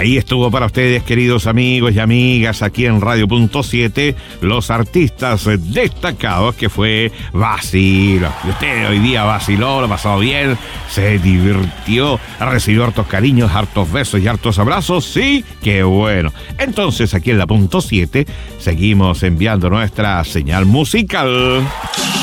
Ahí estuvo para ustedes, queridos amigos y amigas, aquí en Radio.7, los artistas destacados que fue Basil. Usted hoy día vaciló, lo pasó bien, se divirtió, recibió hartos cariños, hartos besos y hartos abrazos. Sí, qué bueno. Entonces, aquí en la .7 seguimos enviando nuestra señal musical.